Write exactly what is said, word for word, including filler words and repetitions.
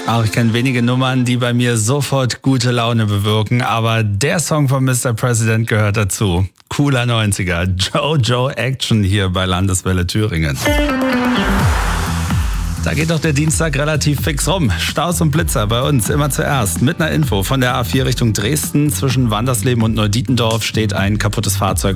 Auch ich kenne wenige Nummern, die bei mir sofort gute Laune bewirken, aber der Song von Mister President gehört dazu. Cooler neunziger, Jojo Action hier bei Landeswelle Thüringen. Da geht doch der Dienstag relativ fix rum. Staus und Blitzer bei uns immer zuerst. Mit einer Info von der A vier Richtung Dresden zwischen Wandersleben und Neudietendorf steht ein kaputtes Fahrzeug